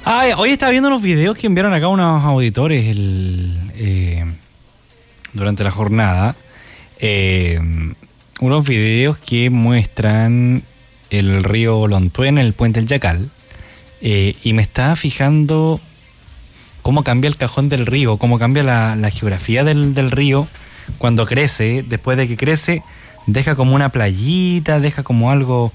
Hoy estaba viendo unos videos que enviaron acá unos auditores durante la jornada. Unos videos que muestran el río Lontuén, el puente El Yacal. Y me estaba fijando cómo cambia el cajón del río, cómo cambia la geografía del río cuando crece. Después de que crece, deja como una playita, deja como algo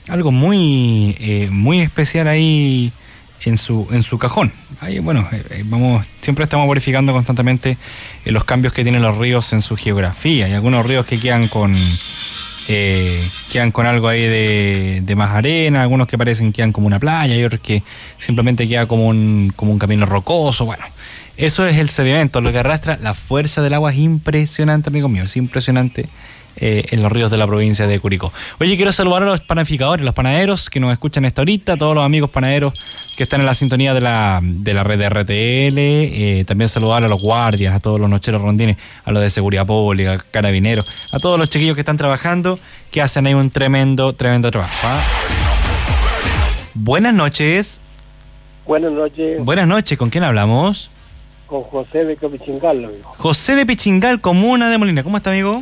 muy especial ahí en su cajón. Ahí, bueno, siempre estamos verificando constantemente los cambios que tienen los ríos en su geografía. Hay algunos ríos que quedan con algo ahí de más arena, algunos que quedan como una playa, y otros que simplemente queda como un camino rocoso. Bueno, eso es el sedimento, lo que arrastra. La fuerza del agua es impresionante, amigo mío, es impresionante. En los ríos de la provincia de Curicó. Oye, quiero saludar a los panificadores, los panaderos que nos escuchan esta horita, todos los amigos panaderos que están en la sintonía de la red de RTL, también saludar a los guardias, a todos los nocheros rondines, a los de seguridad pública, carabineros, a todos los chiquillos que están trabajando, que hacen ahí un tremendo trabajo. Buenas noches. Buenas noches. Buenas noches, ¿con quién hablamos? Con José de Pichingal, amigo. José de Pichingal, comuna de Molina. ¿Cómo está, amigo?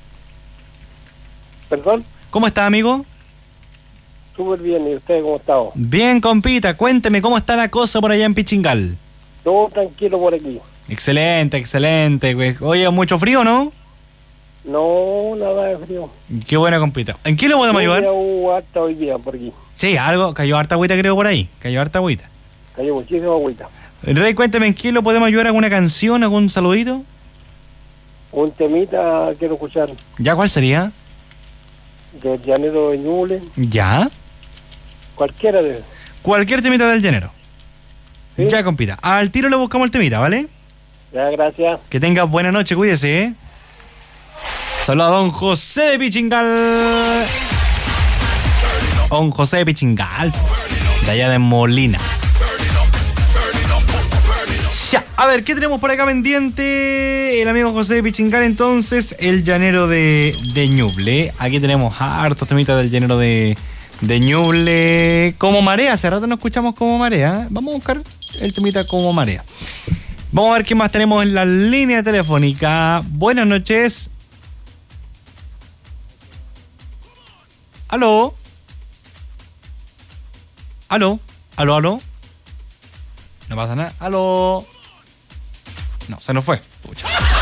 ¿Perdón? ¿Cómo está, amigo? Súper bien, ¿y usted cómo está? Bien, compita, cuénteme cómo está la cosa por allá en Pichingal. Todo tranquilo por aquí. Excelente. Oye, ¿mucho frío, no? No, nada de frío. Qué buena, compita. ¿En qué le podemos ayudar? Harta hoy día por aquí. Sí, cayó harta agüita, creo, por ahí. Cayó muchísima agüita. Rey, cuénteme, ¿en qué lo podemos ayudar? ¿Alguna canción, algún saludito? Un temita quiero escuchar. ¿Ya cuál sería? Del Llanero de Ñuble. ¿Ya? Cualquiera de esos. Cualquier temita del Llanero. ¿Sí? Ya, compita. Al tiro le buscamos el temita, ¿vale? Ya, gracias. Que tenga buena noche, cuídese, ¿eh? Saludos a don José de Pichingal. Don José de Pichingal, de allá de Molina. Ya, a ver, ¿qué tenemos por acá pendiente? El amigo José de Pichingal, entonces, el Llanero de Ñuble. Aquí tenemos hartos temitas del Llanero de Ñuble. Como Marea, hace rato no escuchamos Como Marea. Vamos a buscar el temita Como Marea. Vamos a ver qué más tenemos en la línea telefónica. Buenas noches. ¿Aló? ¿Aló? No pasa nada. ¿Aló? No, se nos fue. Pucha.